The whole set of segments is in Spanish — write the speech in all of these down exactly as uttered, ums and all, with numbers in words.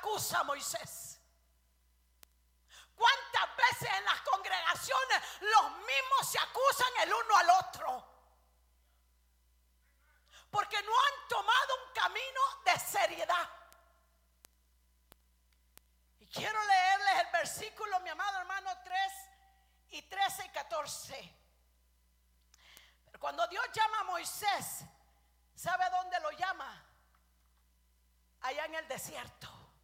acusa a Moisés. ¿Cuántas veces en las congregaciones los mismos se acusan el uno al otro? Porque no han tomado un camino de seriedad. Y quiero leerles el versículo, mi amado hermano, tres y trece y catorce. Pero cuando Dios llama a Moisés, ¿sabe dónde lo llama? Allá en el desierto.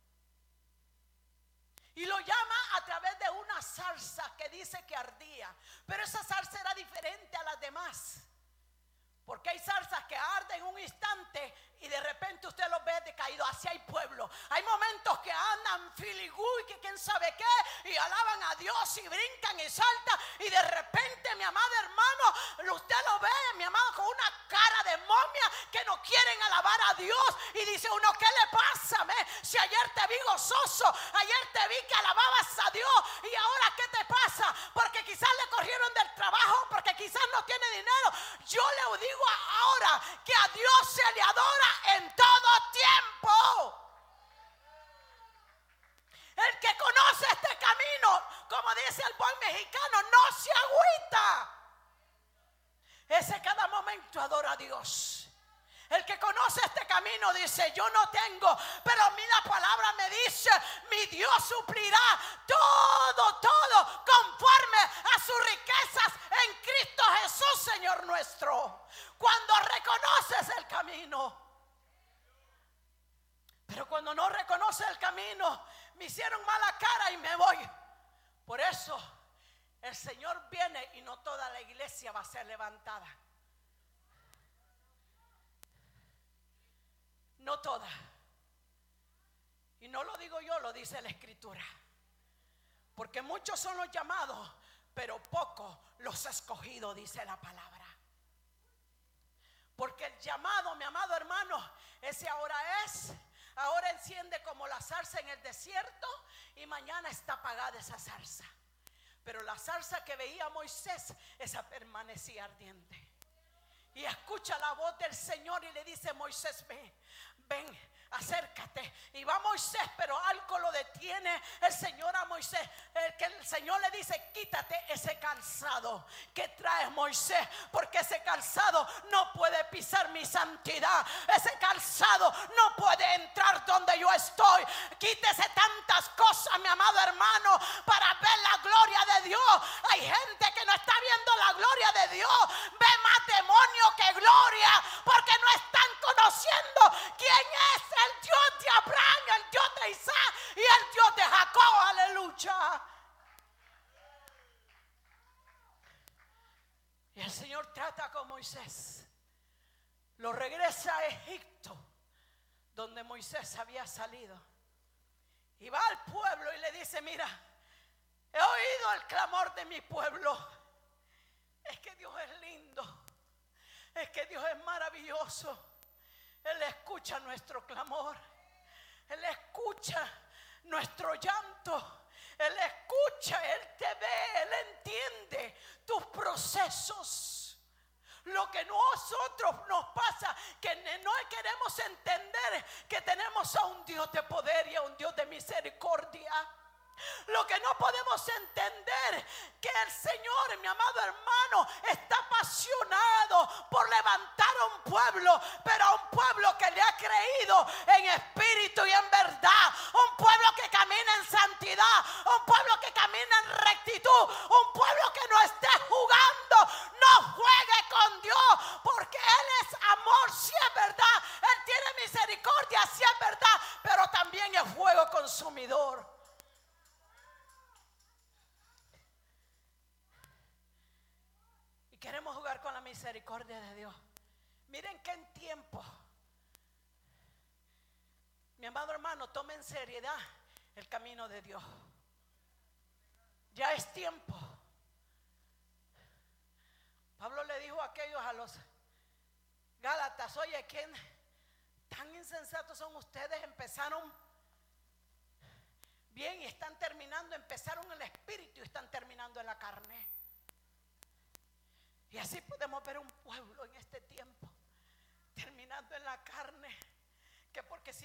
Y lo llama a través de una zarza que dice que ardía. Pero esa zarza era diferente a las demás. Porque hay zarzas que arden un instante y de repente usted los ve decaídos. Así hay pueblo. Hay momentos que andan filigú y que quién sabe qué, y alaban a Dios y brincan y saltan, y de repente, mi amado hermano, usted lo ve, mi amado, con una cara de momia, que no quieren alabar a Dios. Y dice uno, ¿qué le pasa? Me? Si ayer te vi gozoso, ayer te vi que alababas a Dios, y ahora ¿qué te pasa? Porque quizás le corrieron del trabajo, porque quizás no tiene dinero. Yo le digo ahora que a Dios se le adora en todo tiempo. El que conoce este camino, como dice el buen mexicano, no se agüita. Ese cada momento adora a Dios. El que conoce este camino dice, yo no tengo, pero mi la palabra me dice, mi Dios suplirá todo, todo conforme a sus riquezas en Cristo Jesús, Señor nuestro. Cuando reconoces el camino. Pero cuando no reconoces el camino, me hicieron mala cara y me voy. Por eso el Señor viene y no toda la iglesia va a ser levantada. No toda. Y no lo digo yo, lo dice la Escritura. Porque muchos son los llamados, pero pocos los escogidos, dice la palabra. Porque el llamado, mi amado hermano, ese ahora es, ahora enciende como la zarza en el desierto, y mañana está apagada esa zarza. Pero la zarza que veía Moisés, esa permanecía ardiente. Y escucha la voz del Señor y le dice, Moisés, ven, ven, acércate. Y va Moisés, pero algo lo detiene el Señor a Moisés. El que el Señor le dice, quítate ese calzado que traes, Moisés, porque ese calzado no puede pisar mi santidad. Ese calzado no puede entrar donde yo estoy. Quítese tantas cosas, mi amado hermano, para ver la gloria de Dios. Hay gente que no está viendo la gloria de Dios. Ve más demonio que gloria, porque no están conociendo quién es el Dios de Abraham, el Dios de Isaac y el Dios de Jacob. Aleluya. Y el Señor trata con Moisés, lo regresa a Egipto, donde Moisés había salido, y va al pueblo y le dice, mira, he oído el clamor de mi pueblo. Es que Dios es lindo, es que Dios es maravilloso. Él escucha nuestro clamor, Él escucha nuestro llanto, Él escucha, Él te ve, Él entiende tus procesos. Lo que nosotros nos pasa, que no queremos entender que tenemos a un Dios de poder y a un Dios de misericordia. Lo que no podemos entender, que el Señor, mi amado hermano, está apasionado por levantar a un pueblo, pero a un pueblo que le ha creído en espíritu y en verdad, un pueblo que camina en santidad, un pueblo que camina en rectitud, un pueblo que no esté jugando. No juegue con Dios, porque Él es amor, si es verdad. Él tiene misericordia, si es verdad, pero también es fuego consumidor. Queremos jugar con la misericordia de Dios. Miren que en tiempo, mi amado hermano, tome en seriedad el camino de Dios. Ya es tiempo. Pablo le dijo a aquellos, a los Gálatas, oye, ¿quién tan insensatos son ustedes? Empezaron bien y están terminando, empezaron en el espíritu y están terminando en la carne. Y así podemos ver un pueblo en este tiempo terminando en la carne, que porque si